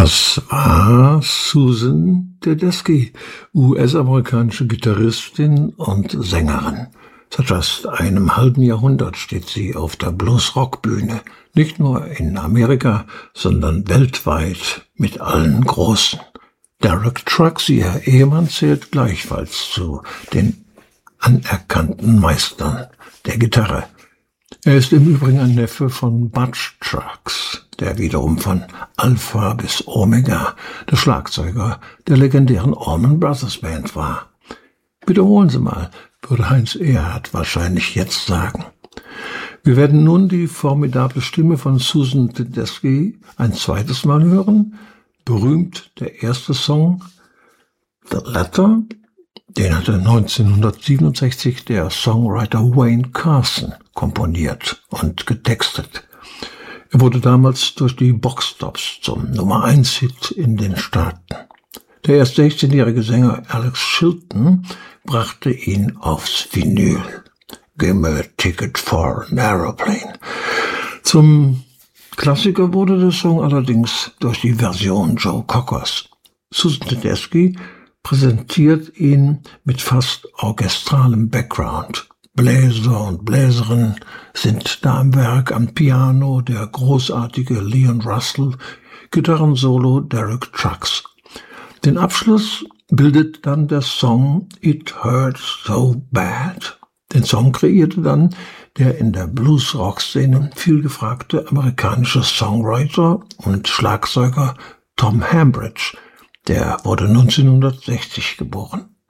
Das war Susan Tedeschi, US-amerikanische Gitarristin und Sängerin. Seit fast einem halben Jahrhundert steht sie auf der Blues-Rock-Bühne, nicht nur in Amerika, sondern weltweit mit allen Großen. Derek Trucks, ihr Ehemann, zählt gleichfalls zu den anerkannten Meistern der Gitarre. Er ist im Übrigen ein Neffe von Butch Trucks, der wiederum von Alpha bis Omega der Schlagzeuger der legendären Allman Brothers Band war. Wiederholen Sie mal, würde Heinz Erhardt wahrscheinlich jetzt sagen. Wir werden nun die formidable Stimme von Susan Tedeschi ein zweites Mal hören. Berühmt der erste Song, The Letter, den hatte 1967 der Songwriter Wayne Carson komponiert und getextet. Er wurde damals durch die Boxtops zum Nummer-1-Hit in den Staaten. Der erst 16-jährige Sänger Alex Chilton brachte ihn aufs Vinyl. Give me a ticket for an aeroplane. Zum Klassiker wurde der Song allerdings durch die Version Joe Cockers. Susan Tedeschi präsentiert ihn mit fast orchestralem Background. Bläser und Bläserin sind da am Werk, am Piano der großartige Leon Russell, Gitarrensolo Derek Trucks. Den Abschluss bildet dann der Song It Hurts So Bad. Den Song kreierte dann der in der Blues-Rock-Szene vielgefragte amerikanische Songwriter und Schlagzeuger Tom Hambridge. Der wurde 1960 geboren.